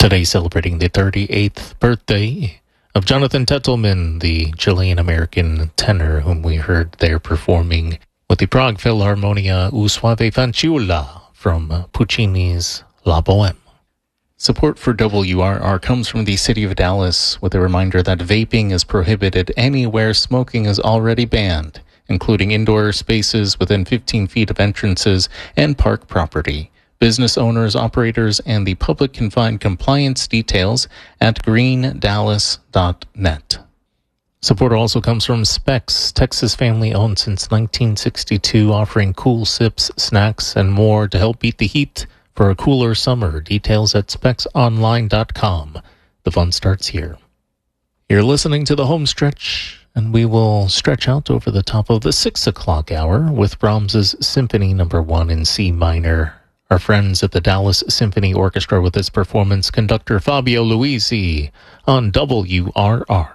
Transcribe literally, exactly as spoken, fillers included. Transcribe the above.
Today celebrating the thirty-eighth birthday of Jonathan Tettelman, the Chilean-American tenor whom we heard there performing with the Prague Philharmonia U Suave Fanciulla from Puccini's La Bohème. Support for W R R comes from the City of Dallas with a reminder that vaping is prohibited anywhere smoking is already banned, including indoor spaces within fifteen feet of entrances and park property. Business owners, operators, and the public can find compliance details at green dallas dot net. Support also comes from Specs, Texas family-owned since nineteen sixty-two, offering cool sips, snacks, and more to help beat the heat for a cooler summer. Details at specs online dot com. The fun starts here. You're listening to the home stretch, and we will stretch out over the top of the six o'clock hour with Brahms's Symphony Number One in C minor. Our friends at the Dallas Symphony Orchestra with its performance, conductor Fabio Luisi on W R R.